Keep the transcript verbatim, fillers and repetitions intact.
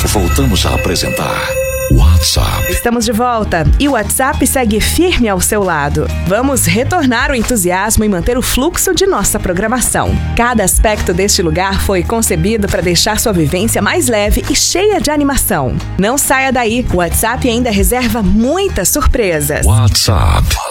Voltamos a apresentar WhatsApp. Estamos de volta e o WhatsApp segue firme ao seu lado. Vamos retornar o entusiasmo e manter o fluxo de nossa programação. Cada aspecto deste lugar foi concebido para deixar sua vivência mais leve e cheia de animação. Não saia daí, o WhatsApp ainda reserva muitas surpresas. WhatsApp.